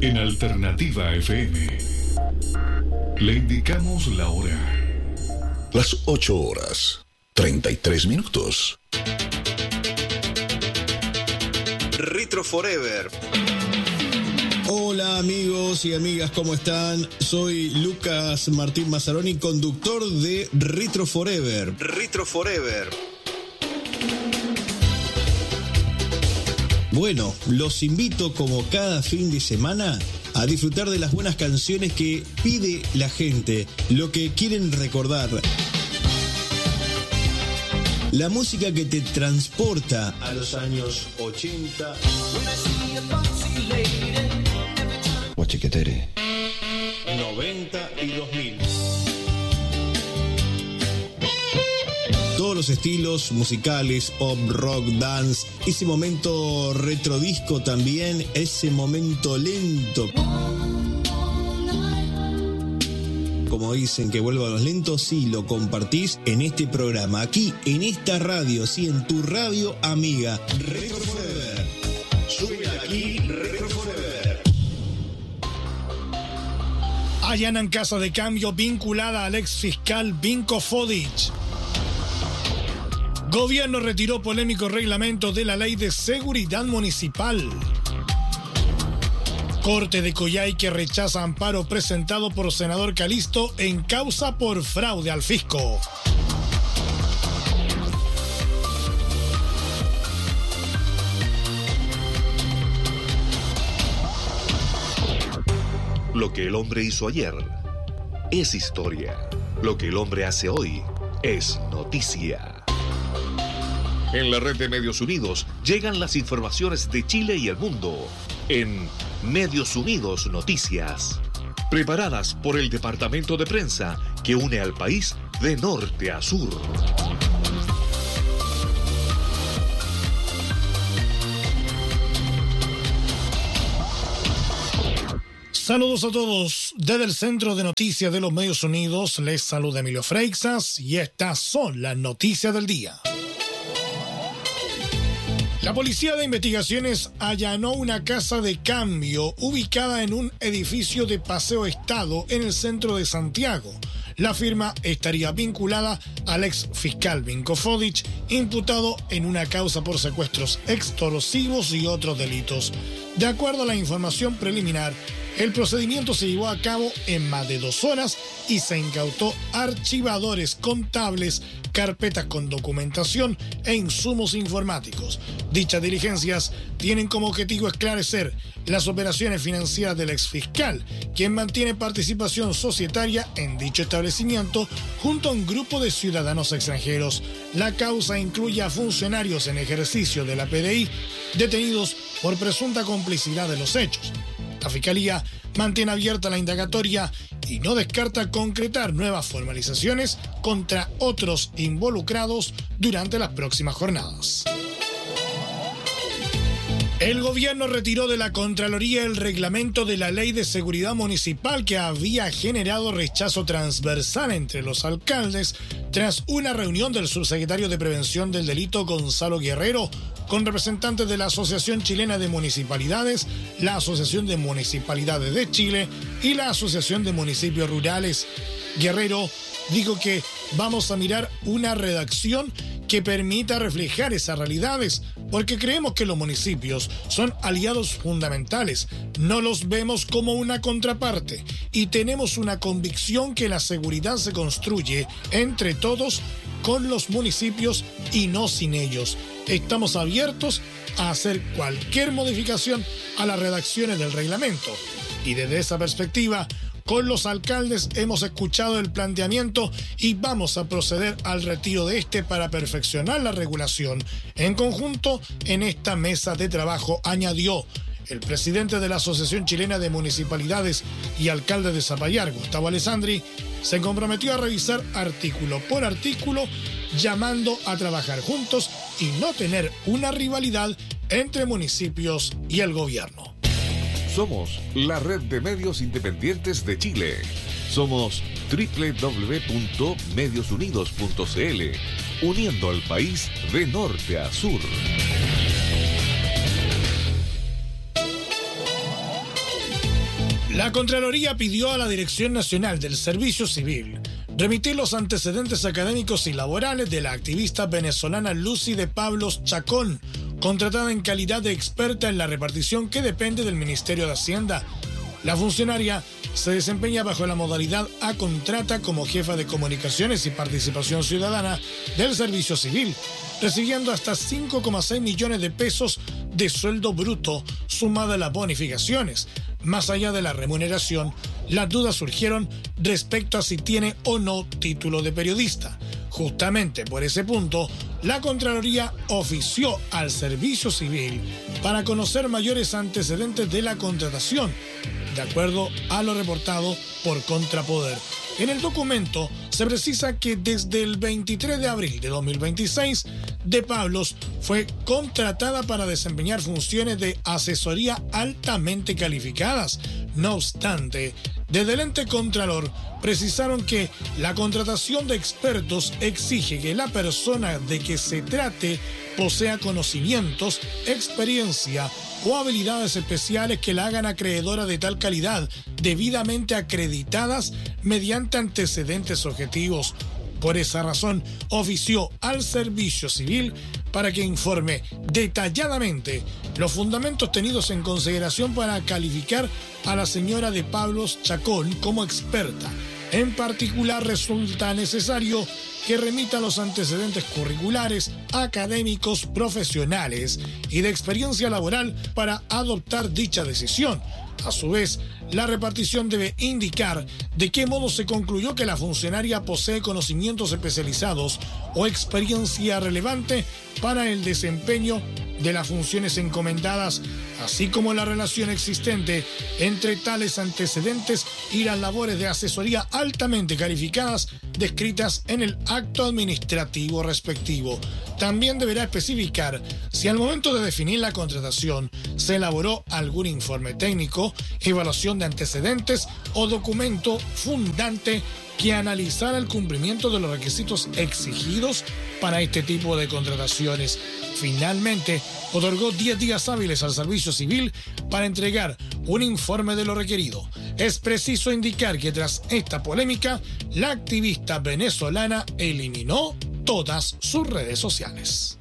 En Alternativa FM le indicamos la hora. Las 8:33. Retro Forever. Hola amigos y amigas, ¿cómo están? Soy Lucas Martín Mazzaroni, conductor de Retro Forever. Retro Forever. Bueno, los invito como cada fin de semana a disfrutar de las buenas canciones que pide la gente, lo que quieren recordar. La música que te transporta a los años 80, Guachiquetere, 90 y 2000. Todos los estilos musicales, pop, rock, dance, ese momento retrodisco también, ese momento lento. Como dicen que vuelvan los lentos, sí, lo compartís en este programa, aquí, en esta radio, sí, en tu radio amiga. Retro Forever. Sube aquí, Retro Forever. Allanan casa de cambio vinculada al ex fiscal Vinko Fodic. Gobierno retiró polémico reglamento de la Ley de Seguridad Municipal. Corte de Coyhaique rechaza amparo presentado por senador Calisto en causa por fraude al fisco. Lo que el hombre hizo ayer es historia. Lo que el hombre hace hoy es noticia. En la red de Medios Unidos llegan las informaciones de Chile y el mundo en Medios Unidos Noticias, preparadas por el departamento de prensa que une al país de norte a sur. Saludos a todos. Desde el Centro de Noticias de los Medios Unidos les saluda Emilio Freixas y estas son las noticias del día. La Policía de Investigaciones allanó una casa de cambio ubicada en un edificio de Paseo Estado en el centro de Santiago. La firma estaría vinculada al ex fiscal Vinko Fodic, imputado en una causa por secuestros extorsivos y otros delitos. De acuerdo a la información preliminar, el procedimiento se llevó a cabo en más de 2 horas y se incautó archivadores contables, carpetas con documentación e insumos informáticos. Dichas diligencias tienen como objetivo esclarecer las operaciones financieras del exfiscal, quien mantiene participación societaria en dicho establecimiento junto a un grupo de ciudadanos extranjeros. La causa incluye a funcionarios en ejercicio de la PDI detenidos por presunta complicidad de los hechos. La Fiscalía mantiene abierta la indagatoria y no descarta concretar nuevas formalizaciones contra otros involucrados durante las próximas jornadas. El gobierno retiró de la Contraloría el reglamento de la Ley de Seguridad Municipal que había generado rechazo transversal entre los alcaldes tras una reunión del subsecretario de Prevención del Delito Gonzalo Guerrero con representantes de la Asociación Chilena de Municipalidades, la Asociación de Municipalidades de Chile y la Asociación de Municipios Rurales. Guerrero dijo que vamos a mirar una redacción que permita reflejar esas realidades, porque creemos que los municipios son aliados fundamentales, no los vemos como una contraparte y tenemos una convicción que la seguridad se construye entre todos con los municipios y no sin ellos. Estamos abiertos a hacer cualquier modificación a las redacciones del reglamento y desde esa perspectiva, con los alcaldes hemos escuchado el planteamiento y vamos a proceder al retiro de este para perfeccionar la regulación. En conjunto, en esta mesa de trabajo, añadió el presidente de la Asociación Chilena de Municipalidades y alcalde de Zapallar, Gustavo Alessandri, se comprometió a revisar artículo por artículo, llamando a trabajar juntos y no tener una rivalidad entre municipios y el gobierno. Somos la red de medios independientes de Chile. Somos www.mediosunidos.cl, uniendo al país de norte a sur. La Contraloría pidió a la Dirección Nacional del Servicio Civil remitir los antecedentes académicos y laborales de la activista venezolana Lucy de Pablos Chacón, contratada en calidad de experta en la repartición que depende del Ministerio de Hacienda. La funcionaria se desempeña bajo la modalidad A contrata como jefa de comunicaciones y participación ciudadana del Servicio Civil, recibiendo hasta 5,6 millones de pesos de sueldo bruto sumada a las bonificaciones. Más allá de la remuneración, las dudas surgieron respecto a si tiene o no título de periodista. Justamente por ese punto, la Contraloría ofició al Servicio Civil para conocer mayores antecedentes de la contratación, de acuerdo a lo reportado por Contrapoder. En el documento se precisa que desde el 23 de abril de 2026, De Pablos fue contratada para desempeñar funciones de asesoría altamente calificadas. No obstante, desde el ente Contralor precisaron que la contratación de expertos exige que la persona de que se trate posea conocimientos, experiencia o habilidades especiales que la hagan acreedora de tal calidad, debidamente acreditadas mediante antecedentes objetivos. Por esa razón, ofició al Servicio Civil para que informe detalladamente los fundamentos tenidos en consideración para calificar a la señora de Pablos Chacón como experta. En particular, resulta necesario que remita los antecedentes curriculares, académicos, profesionales y de experiencia laboral para adoptar dicha decisión. A su vez, la repartición debe indicar de qué modo se concluyó que la funcionaria posee conocimientos especializados o experiencia relevante para el desempeño de las funciones encomendadas, así como la relación existente entre tales antecedentes y las labores de asesoría altamente calificadas descritas en el acto administrativo respectivo. También deberá especificar si al momento de definir la contratación se elaboró algún informe técnico, evaluación de antecedentes o documento fundante que analizara el cumplimiento de los requisitos exigidos para este tipo de contrataciones. Finalmente, otorgó 10 días hábiles al Servicio Civil para entregar un informe de lo requerido. Es preciso indicar que tras esta polémica, la activista venezolana eliminó todas sus redes sociales.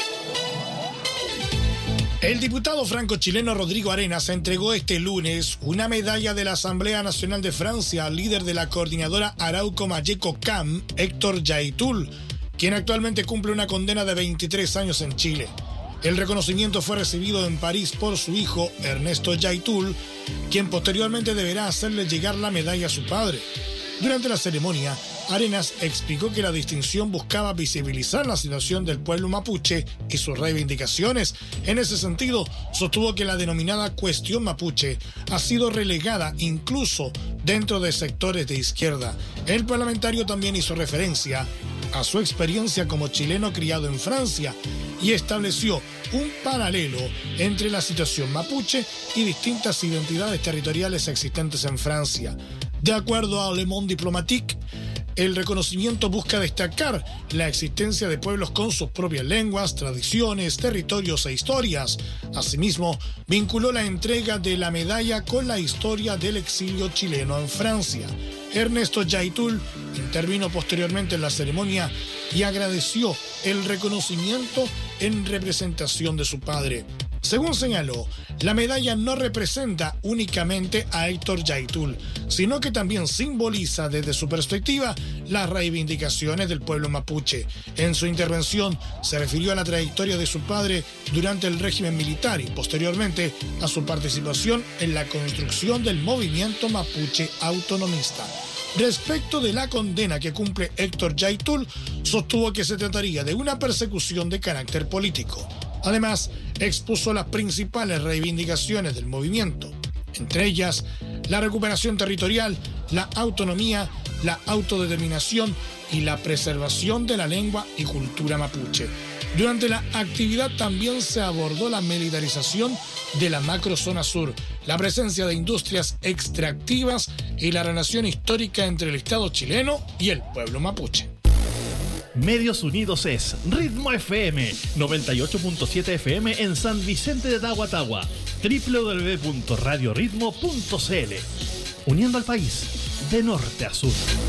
El diputado franco-chileno Rodrigo Arenas entregó este lunes una medalla de la Asamblea Nacional de Francia al líder de la coordinadora Arauco Mayeco CAM, Héctor Yaitul, quien actualmente cumple una condena de 23 años en Chile. El reconocimiento fue recibido en París por su hijo, Ernesto Yaitul, quien posteriormente deberá hacerle llegar la medalla a su padre. Durante la ceremonia, Arenas explicó que la distinción buscaba visibilizar la situación del pueblo mapuche y sus reivindicaciones. En ese sentido, sostuvo que la denominada cuestión mapuche ha sido relegada incluso dentro de sectores de izquierda. El parlamentario también hizo referencia a su experiencia como chileno criado en Francia y estableció un paralelo entre la situación mapuche y distintas identidades territoriales existentes en Francia. De acuerdo a Le Monde Diplomatique, el reconocimiento busca destacar la existencia de pueblos con sus propias lenguas, tradiciones, territorios e historias. Asimismo, vinculó la entrega de la medalla con la historia del exilio chileno en Francia. Ernesto Yaitul intervino posteriormente en la ceremonia y agradeció el reconocimiento en representación de su padre. Según señaló, la medalla no representa únicamente a Héctor Yaitul, sino que también simboliza desde su perspectiva las reivindicaciones del pueblo mapuche. En su intervención se refirió a la trayectoria de su padre durante el régimen militar y posteriormente a su participación en la construcción del movimiento mapuche autonomista. Respecto de la condena que cumple Héctor Yaitul, sostuvo que se trataría de una persecución de carácter político. Además, expuso las principales reivindicaciones del movimiento, entre ellas la recuperación territorial, la autonomía, la autodeterminación y la preservación de la lengua y cultura mapuche. Durante la actividad también se abordó la militarización de la macrozona sur, la presencia de industrias extractivas y la relación histórica entre el Estado chileno y el pueblo mapuche. Medios Unidos es Ritmo FM, 98.7 FM en San Vicente de Tahuatahua, www.radioritmo.cl. uniendo al país de norte a sur.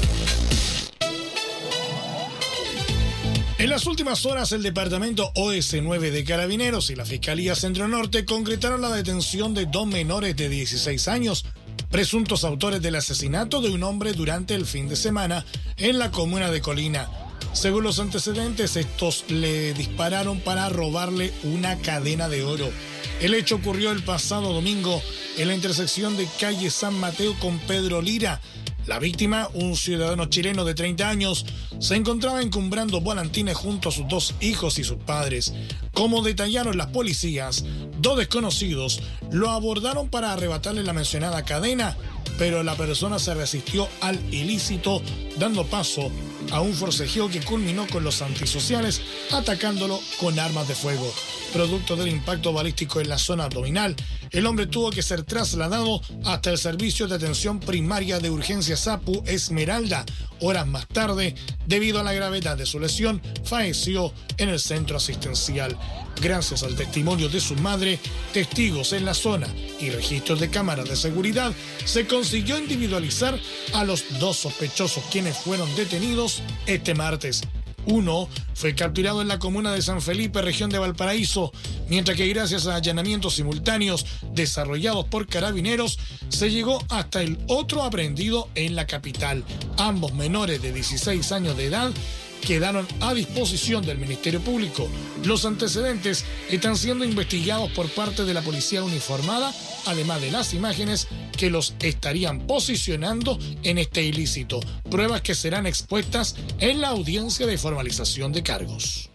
En las últimas horas, el departamento OS9 de Carabineros y la Fiscalía Centro Norte concretaron la detención de 2 menores de 16 años, presuntos autores del asesinato de un hombre durante el fin de semana en la comuna de Colina. Según los antecedentes, estos le dispararon para robarle una cadena de oro. El hecho ocurrió el pasado domingo en la intersección de calle San Mateo con Pedro Lira. La víctima, un ciudadano chileno de 30 años, se encontraba encumbrando volantines junto a sus 2 hijos y sus padres. Como detallaron las policías, 2 desconocidos lo abordaron para arrebatarle la mencionada cadena, pero la persona se resistió al ilícito, dando paso a un forcejeo que culminó con los antisociales atacándolo con armas de fuego. Producto del impacto balístico en la zona abdominal, el hombre tuvo que ser trasladado hasta el Servicio de Atención Primaria de Urgencias APU Esmeralda. Horas más tarde, debido a la gravedad de su lesión, falleció en el centro asistencial. Gracias al testimonio de su madre, testigos en la zona y registros de cámaras de seguridad, se consiguió individualizar a los 2 sospechosos quienes fueron detenidos este martes. Uno fue capturado en la comuna de San Felipe, región de Valparaíso, mientras que gracias a allanamientos simultáneos desarrollados por Carabineros, se llegó hasta el otro aprehendido en la capital. Ambos menores de 16 años de edad quedaron a disposición del Ministerio Público. Los antecedentes están siendo investigados por parte de la policía uniformada, además de las imágenes que los estarían posicionando en este ilícito, pruebas que serán expuestas en la audiencia de formalización de cargos.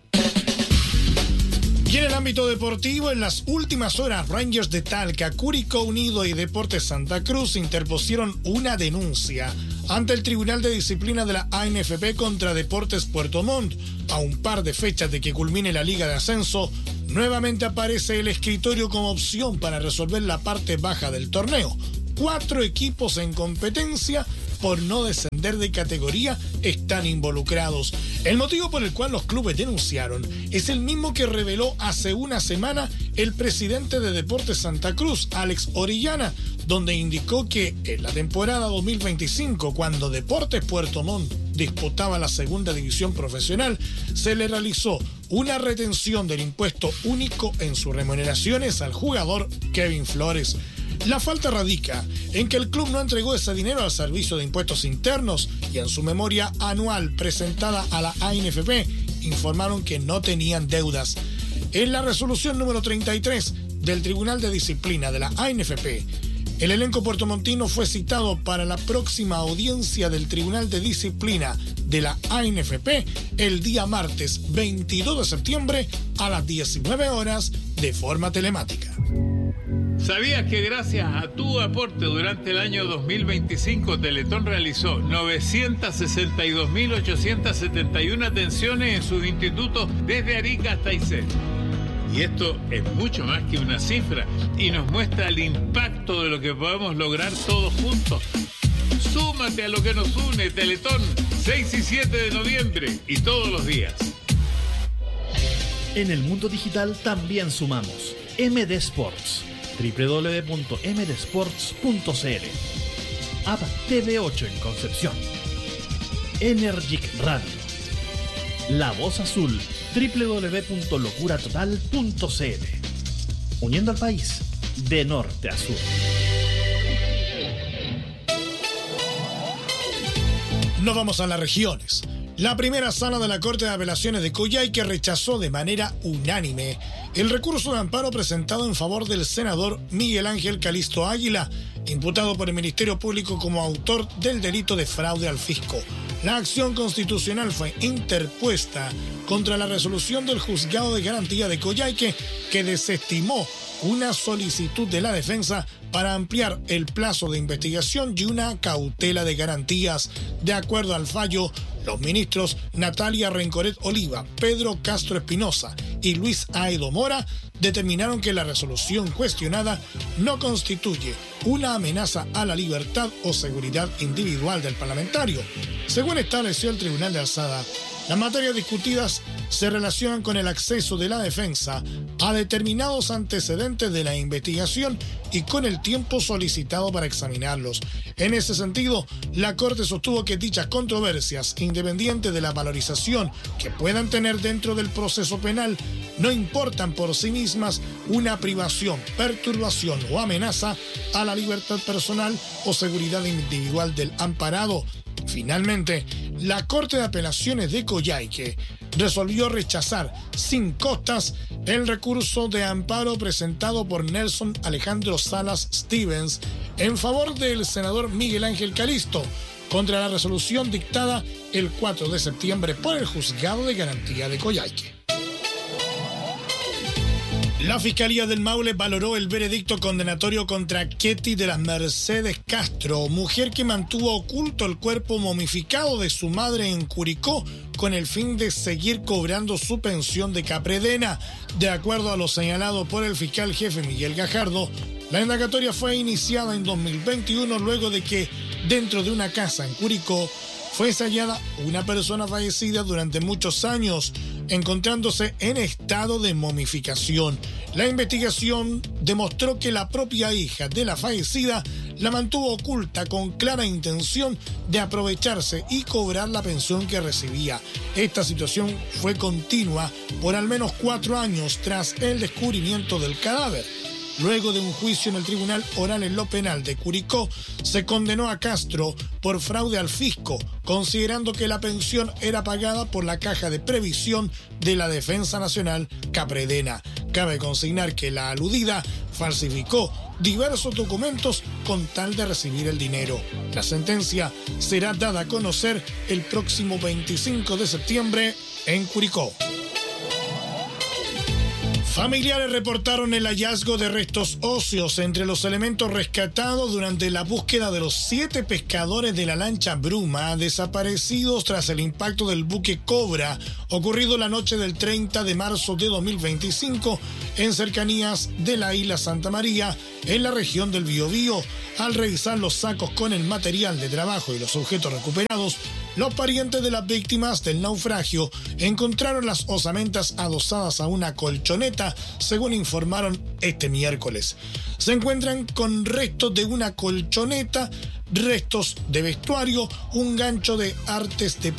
Y en el ámbito deportivo, en las últimas horas, Rangers de Talca, Curicó Unido y Deportes Santa Cruz interpusieron una denuncia ante el Tribunal de Disciplina de la ANFP contra Deportes Puerto Montt. A un par de fechas de que culmine la Liga de Ascenso, nuevamente aparece el escritorio como opción para resolver la parte baja del torneo. 4 equipos en competencia por no descender de categoría están involucrados. El motivo por el cual los clubes denunciaron es el mismo que reveló hace una semana el presidente de Deportes Santa Cruz, Alex Orellana, donde indicó que en la temporada 2025, cuando Deportes Puerto Montt disputaba la segunda división profesional, se le realizó una retención del impuesto único en sus remuneraciones al jugador Kevin Flores. La falta radica en que el club no entregó ese dinero al Servicio de Impuestos Internos y en su memoria anual presentada a la ANFP informaron que no tenían deudas. En la resolución número 33 del Tribunal de Disciplina de la ANFP, el elenco puertomontino fue citado para la próxima audiencia del Tribunal de Disciplina de la ANFP el día martes 22 de septiembre a las 19 horas de forma telemática. ¿Sabías que gracias a tu aporte durante el año 2025 Teletón realizó 962.871 atenciones en sus institutos desde Arica hasta Aysén? Y esto es mucho más que una cifra y nos muestra el impacto de lo que podemos lograr todos juntos. Súmate a lo que nos une, Teletón, 6 y 7 de noviembre y todos los días. En el mundo digital también sumamos MD Sports, www.mdsports.cl, App TV8 en Concepción, Energic Radio, La Voz Azul, www.locuratotal.cl, uniendo al país de norte a sur. Nos vamos a las regiones. La primera sala de la Corte de Apelaciones de Coyhaique rechazó de manera unánime el recurso de amparo presentado en favor del senador Miguel Ángel Calisto Águila, imputado por el Ministerio Público como autor del delito de fraude al fisco. La acción constitucional fue interpuesta contra la resolución del Juzgado de Garantía de Coyhaique, que desestimó una solicitud de la defensa para ampliar el plazo de investigación y una cautela de garantías. De acuerdo al fallo, los ministros Natalia Rencoret Oliva, Pedro Castro Espinosa y Luis Aedo Mora determinaron que la resolución cuestionada no constituye una amenaza a la libertad o seguridad individual del parlamentario. Según estableció el Tribunal de Alzada, las materias discutidas se relacionan con el acceso de la defensa a determinados antecedentes de la investigación y con el tiempo solicitado para examinarlos. En ese sentido, la Corte sostuvo que dichas controversias, independientes de la valorización que puedan tener dentro del proceso penal, no importan por sí mismas una privación, perturbación o amenaza a la libertad personal o seguridad individual del amparado. Finalmente, la Corte de Apelaciones de Coyhaique resolvió rechazar sin costas el recurso de amparo presentado por Nelson Alejandro Salas Stevens en favor del senador Miguel Ángel Calisto contra la resolución dictada el 4 de septiembre por el Juzgado de Garantía de Coyhaique. La Fiscalía del Maule valoró el veredicto condenatorio contra Ketty de las Mercedes Castro, mujer que mantuvo oculto el cuerpo momificado de su madre en Curicó con el fin de seguir cobrando su pensión de Capredena. De acuerdo a lo señalado por el fiscal jefe Miguel Gajardo, la indagatoria fue iniciada en 2021 luego de que dentro de una casa en Curicó fue hallada una persona fallecida durante muchos años, encontrándose en estado de momificación. La investigación demostró que la propia hija de la fallecida la mantuvo oculta con clara intención de aprovecharse y cobrar la pensión que recibía. Esta situación fue continua por al menos 4 años tras el descubrimiento del cadáver. Luego de un juicio en el Tribunal Oral en lo Penal de Curicó, se condenó a Castro por fraude al fisco, considerando que la pensión era pagada por la Caja de Previsión de la Defensa Nacional, Capredena. Cabe consignar que la aludida falsificó diversos documentos con tal de recibir el dinero. La sentencia será dada a conocer el próximo 25 de septiembre en Curicó. Familiares reportaron el hallazgo de restos óseos entre los elementos rescatados durante la búsqueda de los 7 pescadores de la lancha Bruma desaparecidos tras el impacto del buque Cobra ocurrido la noche del 30 de marzo de 2025 en cercanías de la isla Santa María, en la región del Biobío. Al revisar los sacos con el material de trabajo y los objetos recuperados, los parientes de las víctimas del naufragio encontraron las osamentas adosadas a una colchoneta, según informaron este miércoles. Se encuentran con restos de una colchoneta, restos de vestuario, un gancho de artes de